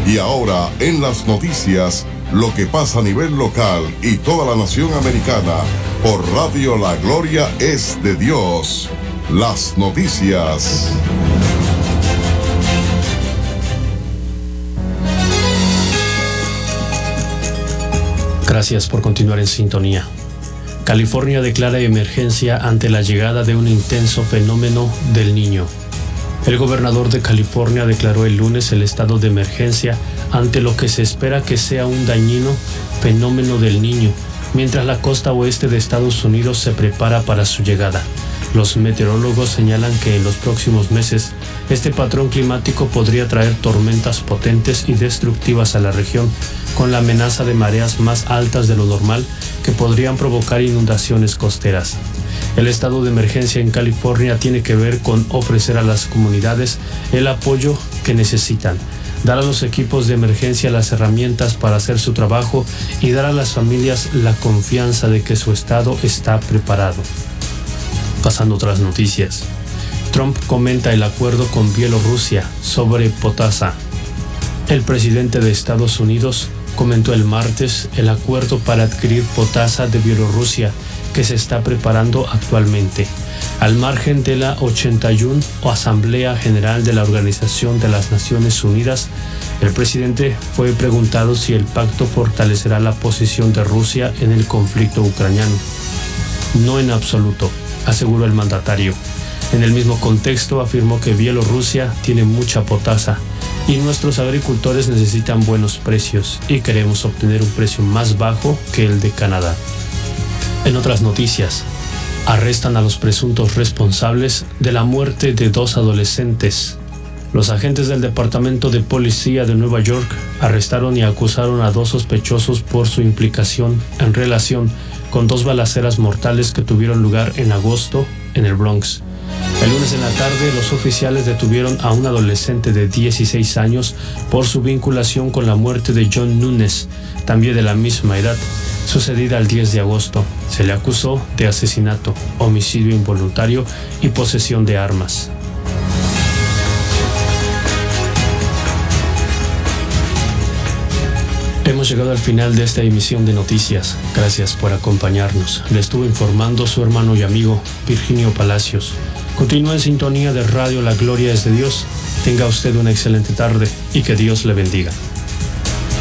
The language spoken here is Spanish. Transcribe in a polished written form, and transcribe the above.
Y ahora, en las noticias, lo que pasa a nivel local y toda la nación americana, por Radio La Gloria es de Dios. Las noticias. Gracias por continuar en sintonía. California declara emergencia ante la llegada de un intenso fenómeno del Niño. El gobernador de California declaró el lunes el estado de emergencia ante lo que se espera que sea un dañino fenómeno del Niño, mientras la costa oeste de Estados Unidos se prepara para su llegada. Los meteorólogos señalan que en los próximos meses, este patrón climático podría traer tormentas potentes y destructivas a la región, con la amenaza de mareas más altas de lo normal que podrían provocar inundaciones costeras. El estado de emergencia en California tiene que ver con ofrecer a las comunidades el apoyo que necesitan, dar a los equipos de emergencia las herramientas para hacer su trabajo y dar a las familias la confianza de que su estado está preparado. Pasando a otras noticias. Trump comenta el acuerdo con Bielorrusia sobre potasa. El presidente de Estados Unidos comentó el martes el acuerdo para adquirir potasa de Bielorrusia que se está preparando actualmente, al margen de la 81 Asamblea General de la Organización de las Naciones Unidas. El presidente fue preguntado si el pacto fortalecerá la posición de Rusia en el conflicto ucraniano. No en absoluto, aseguró el mandatario. En el mismo contexto afirmó que Bielorrusia tiene mucha potasa y nuestros agricultores necesitan buenos precios y queremos obtener un precio más bajo que el de Canadá. En otras noticias, arrestan a los presuntos responsables de la muerte de 2 adolescentes. Los agentes del Departamento de Policía de Nueva York arrestaron y acusaron a 2 sospechosos por su implicación en relación con 2 balaceras mortales que tuvieron lugar en agosto en el Bronx. El lunes en la tarde, los oficiales detuvieron a un adolescente de 16 años por su vinculación con la muerte de John Nunes, también de la misma edad, sucedida el 10 de agosto. Se le acusó de asesinato, homicidio involuntario y posesión de armas. Hemos llegado al final de esta emisión de noticias. Gracias por acompañarnos. Le estuvo informando su hermano y amigo Virginio Palacios. Continúe en sintonía de Radio La Gloria es de Dios. Tenga usted una excelente tarde y que Dios le bendiga.